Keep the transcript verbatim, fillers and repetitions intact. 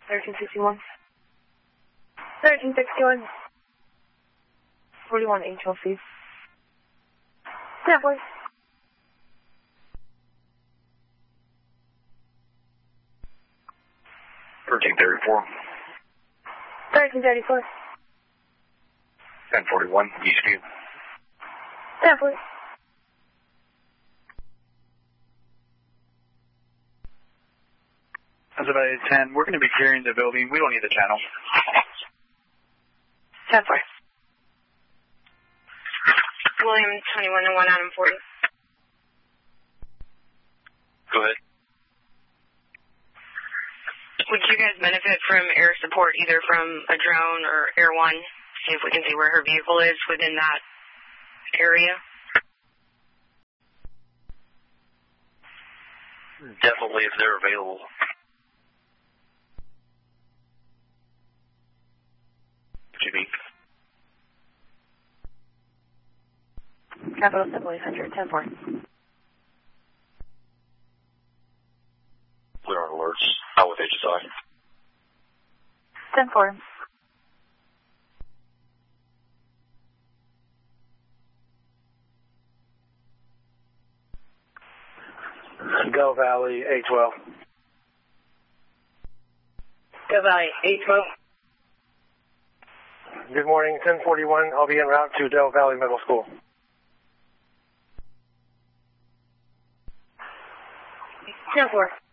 thirteen sixty-one. thirteen sixty-one. forty-one H L C. ten four. thirteen thirty-four. thirteen thirty-four. ten forty-one, Eastview. ten four. That's about ten. We're going to be clearing the building. We don't need the channel. ten four. William twenty-one and one Adam forty. Go ahead. Would you guys benefit from air support, either from a drone or Air One? See if we can see where her vehicle is within that area. Definitely if they're available. What do you mean? Capital seven eight hundred, ten four. Clear on alerts. Out with H S I. ten four. Del Valley, eight twelve. Del Valley, eight twelve. Good morning, ten forty-one. I'll be en route to Del Valley Middle School. ten four.